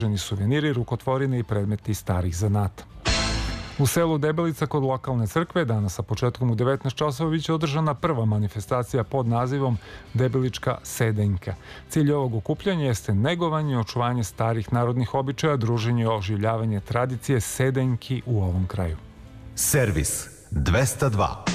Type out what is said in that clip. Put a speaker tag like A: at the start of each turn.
A: suveniri, rukotvorine i predmeti starih zanata. U selu Debelica kod lokalne crkve danas sa početkom u 19 časova biće održana prva manifestacija pod nazivom Debelička sedenjka. Cilj ovog okupljanja jeste negovanje i očuvanje starih narodnih običaja, druženje i oživljavanje tradicije sedenjki u ovom kraju.
B: Servis 202.